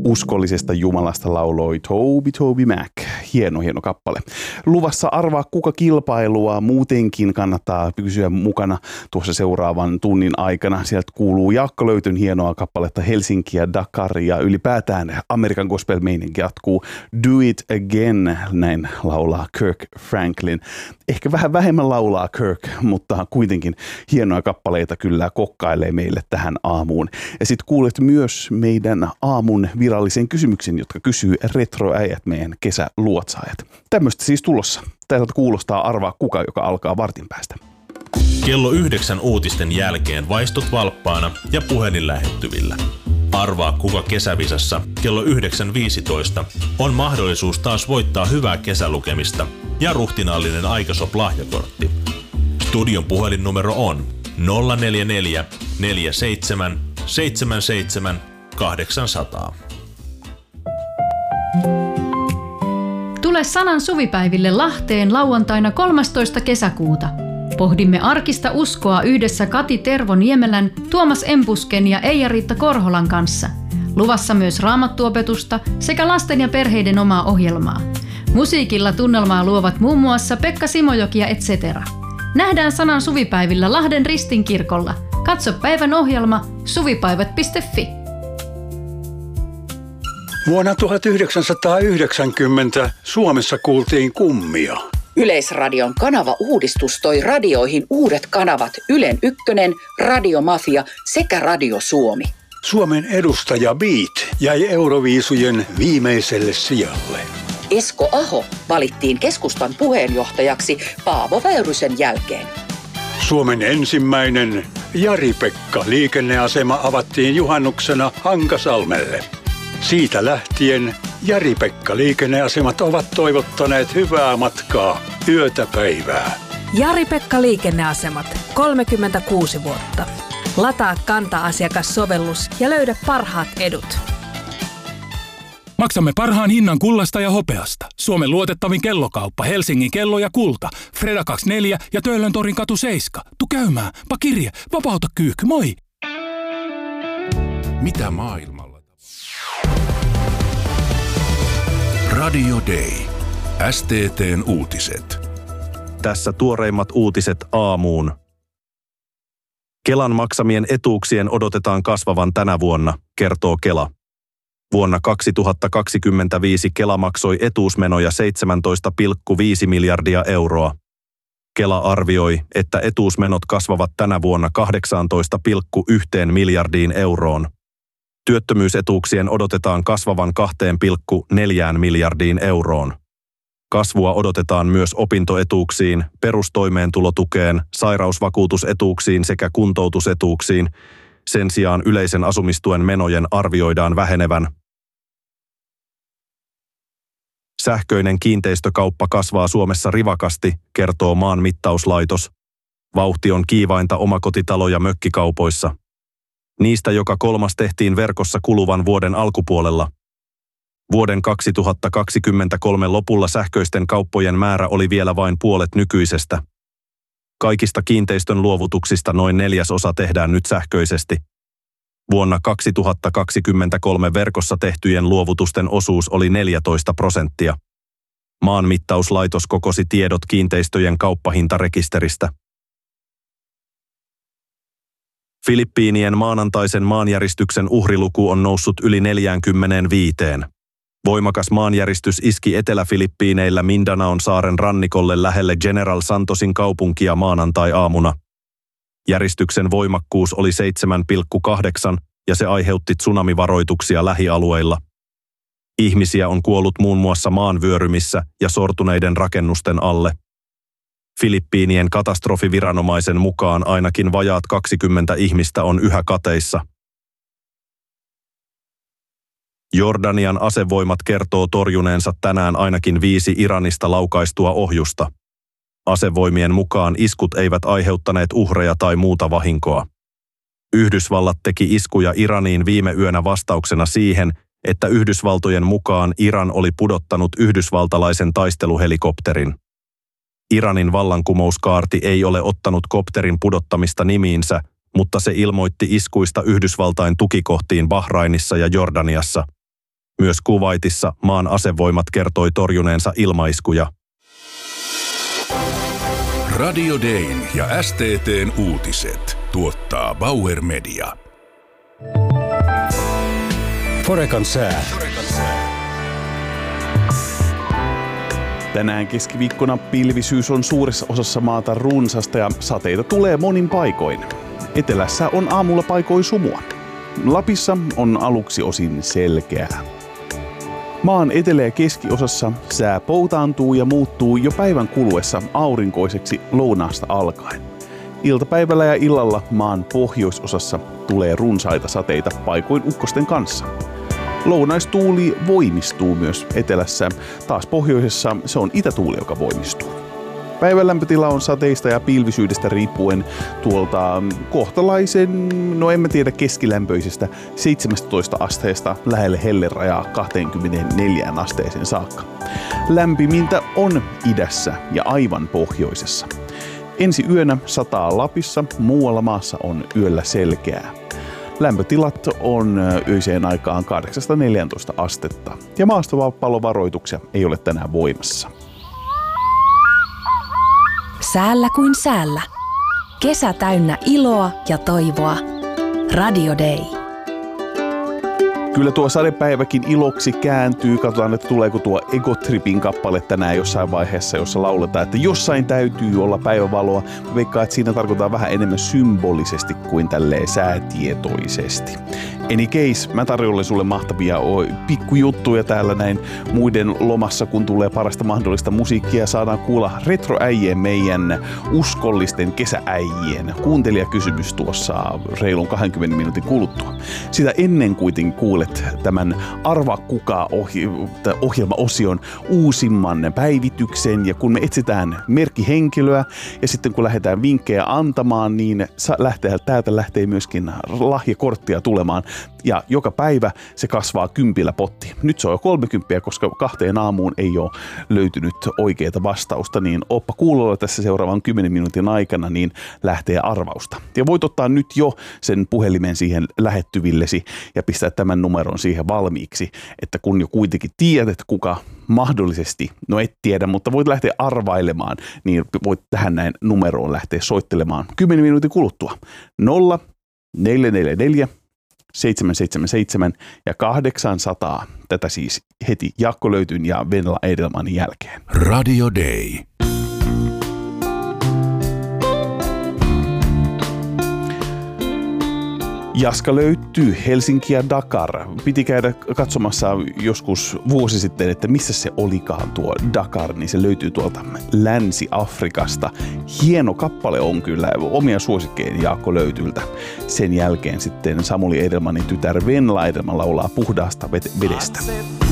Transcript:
Uskollisesta Jumalasta lauloi Toby Mac. Hieno kappale. Luvassa arvaa kuka kilpailua. Muutenkin kannattaa pysyä mukana tuossa seuraavan tunnin aikana. Sieltä kuuluu Jaakko Löytön hienoa kappaletta Helsinki ja Dakar ja ylipäätään Amerikan gospel-meininki jatkuu. Do it again, näin laulaa Kirk Franklin. Ehkä vähän vähemmän laulaa Kirk, mutta kuitenkin hienoja kappaleita kyllä kokkailee meille tähän aamuun. Ja sitten kuulet myös meidän aamun virallisen kysymyksen, jotka kysyy retroäijät, meidän kesäluotsaajat. Tämmöistä siis tulossa. Täältä kuulostaa arvaa kuka, joka alkaa vartin päästä. Kello 9 uutisten jälkeen vaistut valppaana ja puhelin lähettyvillä. Arvaa kuka kesävisassa kello 9.15 on mahdollisuus taas voittaa hyvää kesälukemista ja ruhtinaallinen Aikasop-lahjakortti. Studion puhelinnumero on 044 47 77 800. Tule Sanan suvipäiville Lahteen lauantaina 13. kesäkuuta. Pohdimme arkista uskoa yhdessä Kati Tervo Niemelän, Tuomas Empusken ja Eija-Riitta Korholan kanssa. Luvassa myös raamattuopetusta sekä lasten ja perheiden omaa ohjelmaa. Musiikilla tunnelmaa luovat muun muassa Pekka Simojoki ja etc. Nähdään Sanan suvipäivillä Lahden Ristinkirkolla. Katso päivän ohjelma suvipäivät.fi. Vuonna 1990 Suomessa kuultiin kummia. Yleisradion kanava-uudistus toi radioihin uudet kanavat Ylen Ykkönen, Radiomafia sekä Radio Suomi. Suomen edustaja Beat jäi Euroviisujen viimeiselle sijalle. Esko Aho valittiin keskustan puheenjohtajaksi Paavo Väyrysen jälkeen. Suomen ensimmäinen Jari-Pekka liikenneasema avattiin juhannuksena Hankasalmelle. Siitä lähtien Jari-Pekka liikenneasemat ovat toivottaneet hyvää matkaa yötä päivää. Jari-Pekka liikenneasemat, 36 vuotta. Lataa Kanta-asiakassovellus ja löydä parhaat edut. Maksamme parhaan hinnan kullasta ja hopeasta. Suomen luotettavin kellokauppa, Helsingin kello ja kulta. Freda 24 ja Töölön torin katu 7. Tu käymään, pakirje, vapauta kyyhky, moi! Mitä maailmalla? Radio Day. STT:n uutiset. Tässä tuoreimmat uutiset aamuun. Kelan maksamien etuuksien odotetaan kasvavan tänä vuonna, kertoo Kela. Vuonna 2025 Kela maksoi etuusmenoja 17,5 miljardia euroa. Kela arvioi, että etuusmenot kasvavat tänä vuonna 18,1 miljardiin euroon. Työttömyysetuuksien odotetaan kasvavan 2,4 miljardiin euroon. Kasvua odotetaan myös opintoetuuksiin, perustoimeentulotukeen, sairausvakuutusetuuksiin sekä kuntoutusetuuksiin. Sen sijaan yleisen asumistuen menojen arvioidaan vähenevän. Sähköinen kiinteistökauppa kasvaa Suomessa rivakasti, kertoo Maanmittauslaitos. Vauhti on kiivainta omakotitalo- ja mökkikaupoissa. Niistä joka kolmas tehtiin verkossa kuluvan vuoden alkupuolella. Vuoden 2023 lopulla sähköisten kauppojen määrä oli vielä vain puolet nykyisestä. Kaikista kiinteistön luovutuksista noin 1/4 tehdään nyt sähköisesti. Vuonna 2023 verkossa tehtyjen luovutusten osuus oli 14%. Maanmittauslaitos kokosi tiedot kiinteistöjen kauppahintarekisteristä. Filippiinien maanantaisen maanjäristyksen uhriluku on noussut yli 45. Voimakas maanjäristys iski Etelä-Filippiineillä Mindanaon saaren rannikolle lähelle General Santosin kaupunkia maanantai-aamuna. Järistyksen voimakkuus oli 7,8 ja se aiheutti tsunamivaroituksia lähialueilla. Ihmisiä on kuollut muun muassa maanvyörymissä ja sortuneiden rakennusten alle. Filippiinien katastrofiviranomaisen mukaan ainakin vajaat 20 ihmistä on yhä kateissa. Jordanian asevoimat kertoo torjuneensa tänään ainakin 5 Iranista laukaistua ohjusta. Asevoimien mukaan iskut eivät aiheuttaneet uhreja tai muuta vahinkoa. Yhdysvallat teki iskuja Iraniin viime yönä vastauksena siihen, että Yhdysvaltojen mukaan Iran oli pudottanut yhdysvaltalaisen taisteluhelikopterin. Iranin vallankumouskaarti ei ole ottanut kopterin pudottamista nimiinsä, mutta se ilmoitti iskuista Yhdysvaltain tukikohtiin Bahrainissa ja Jordaniassa. Myös Kuwaitissa maan asevoimat kertoi torjuneensa ilmaiskuja. Radio Dayn ja STT:n uutiset tuottaa Bauer Media. Forecan sää. Tänään keskiviikkona pilvisyys on suuressa osassa maata runsasta ja sateita tulee monin paikoin. Etelässä on aamulla paikoin sumua. Lapissa on aluksi osin selkeää. Maan etelä- ja keskiosassa sää poutaantuu ja muuttuu jo päivän kuluessa aurinkoiseksi lounaasta alkaen. Iltapäivällä ja illalla maan pohjoisosassa tulee runsaita sateita paikoin ukkosten kanssa. Lounaistuuli voimistuu myös etelässä, taas pohjoisessa se on itätuuli, joka voimistuu. Päivän lämpötila on sateista ja pilvisyydestä riippuen tuolta kohtalaisen, emme tiedä keskilämpöisestä 17 asteesta lähelle hellerajaa 24 asteeseen saakka. Lämpimintä on idässä ja aivan pohjoisessa. Ensi yönä sataa Lapissa, muualla maassa on yöllä selkeää. Lämpötilat on öiseen aikaan 8-14 astetta ja maastopallovaroituksia ei ole tänään voimassa. Säällä kuin säällä. Kesä täynnä iloa ja toivoa. Radio Day. Kyllä tuo sadepäiväkin iloksi kääntyy. Katsotaan, että tuleeko tuo Ego Tripin kappale tänään jossain vaiheessa, jossa lauletaan, että jossain täytyy olla päivävaloa. Veikkaan, että siinä tarkoittaa vähän enemmän symbolisesti kuin tälleen säätietoisesti. Any case, mä tarjoilen sulle mahtavia pikkujuttuja täällä näin muiden lomassa, kun tulee parasta mahdollista musiikkia. Saadaan kuulla retroäijien, meidän uskollisten kesääijien kuuntelijakysymys tuossa reilun 20 minuutin kuluttua. Sitä ennen kuitenkin kuulet tämän Arvaa kuka -ohjelmaosion uusimman päivityksen. Ja kun me etsitään merkkihenkilöä ja sitten kun lähdetään vinkkejä antamaan, niin täältä lähtee myöskin lahjakorttia tulemaan. Ja joka päivä se kasvaa 10 potti. Nyt se on jo 30, koska 2 aamuun ei ole löytynyt oikeaa vastausta, niin oppa kuulolla tässä seuraavan 10 minuutin aikana, niin lähtee arvausta. Ja voit ottaa nyt jo sen puhelimen siihen lähettyvillesi ja pistää tämän numeron siihen valmiiksi, että kun jo kuitenkin tiedät, kuka mahdollisesti, no et tiedä, mutta voit lähteä arvailemaan, niin voit tähän näin numeroon lähteä soittelemaan 10 minuutin kuluttua. 0 444 777 ja 800. Tätä siis heti Jaakko Löytyn ja Venla Edelmanin jälkeen. Radio Day. Jaska löytyy Helsinki ja Dakar. Piti käydä katsomassa joskus vuosi sitten, että missä se olikaan tuo Dakar, niin se löytyy tuolta Länsi-Afrikasta. Hieno kappale on kyllä, omia suosikkeen Jaakko Löytyltä. Sen jälkeen sitten Samuli Edelmanin tytär Venla Edelman laulaa Puhdaasta vedestä.